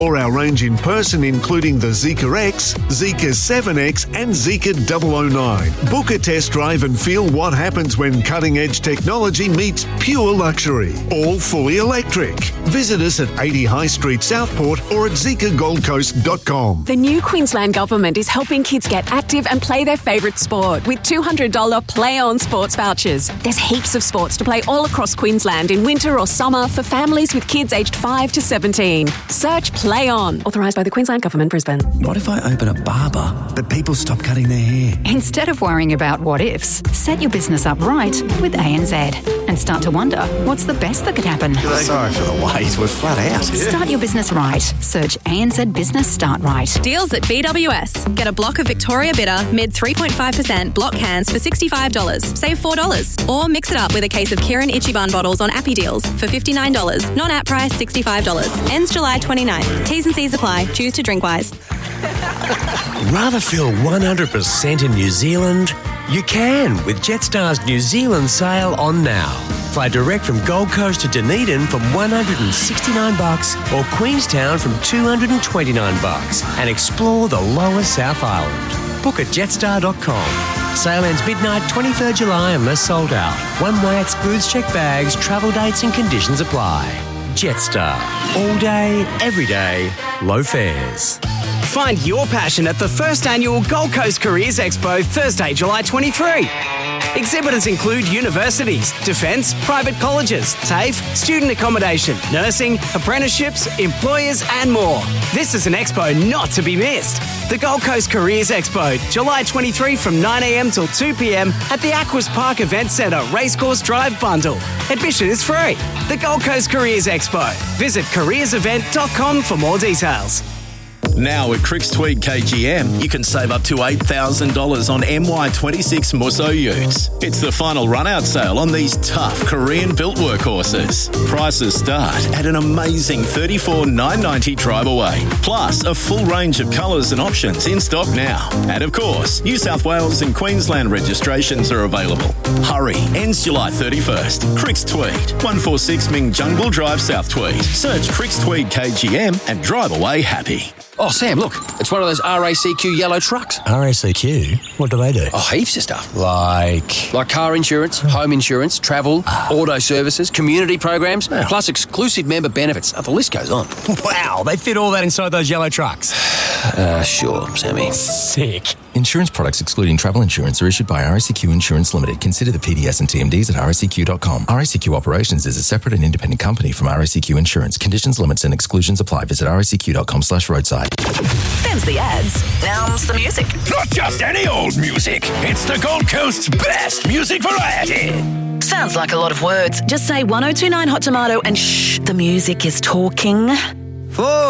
Or our range in person, including the Zeekr X, Zeekr 7X and Zeekr 009. Book a test drive and feel what happens when cutting-edge technology meets pure luxury. All fully electric. Visit us at 80 High Street, Southport or at zeekrgoldcoast.com. The new Queensland Government is helping kids get active and play their favourite sport with $200 Play On sports vouchers. There's heaps of sports to play all across Queensland in winter or summer for families with kids aged 5 to 17. Search Play On. Authorised by the Queensland Government, Brisbane. What if I open a barber, but people stop cutting their hair? Instead of worrying about what ifs, set your business up right with ANZ and start to wonder what's the best that could happen. Sorry for the wait, we're flat out. Start your business right. Search ANZ Business Start Right. Deals at BWS. Get a block of Victoria Bitter mid 3.5% block cans for $65. Save $4. Or mix it up with a case of Kirin Ichiban bottles on Appy Deals for $59. Non-app price $65. Ends July 29th. T's and C's apply. Choose to drink wise. Rather feel 100% in New Zealand? You can with Jetstar's New Zealand sale on now. Fly direct from Gold Coast to Dunedin from $169 or Queenstown from $229 and explore the lower South Island. Book at jetstar.com. Sale ends midnight 23rd July unless sold out. One way excludes checked bags, travel dates and conditions apply. Jetstar. All day, every day, low fares. Find your passion at the first annual Gold Coast Careers Expo, Thursday, July 23. Exhibitors include universities, defence, private colleges, TAFE, student accommodation, nursing, apprenticeships, employers and more. This is an expo not to be missed. The Gold Coast Careers Expo, July 23 from 9am till 2pm at the Aquas Park Event Centre, Racecourse Drive Bundle. Admission is free. The Gold Coast Careers Expo. Visit careersevent.com for more details. Now at Cricks Tweed KGM, you can save up to $8,000 on MY26 Musso utes. It's the final run-out sale on these tough Korean-built workhorses. Prices start at an amazing $34,990 drive away. Plus, a full range of colours and options in stock now. And of course, New South Wales and Queensland registrations are available. Hurry, ends July 31st. Cricks Tweed, 146 Ming Jungle Drive, South Tweed. Search Cricks Tweed KGM and drive away happy. Oh, Sam, look, it's one of those RACQ yellow trucks. RACQ? What do they do? Oh, heaps of stuff. Like car insurance, home insurance, travel, auto services, community programs, plus exclusive member benefits. Oh, the list goes on. Wow, they fit all that inside those yellow trucks. Sure, Sammy. Sick. Insurance products excluding travel insurance are issued by RACQ Insurance Limited. Consider the PDS and TMDs at racq.com. RACQ Operations is a separate and independent company from RACQ Insurance. Conditions, limits and exclusions apply. Visit racq.com/roadside. Them's the ads. Now's the music. Not just any old music. It's the Gold Coast's best music variety. Sounds like a lot of words. Just say 1029 Hot Tomato and shh, the music is talking.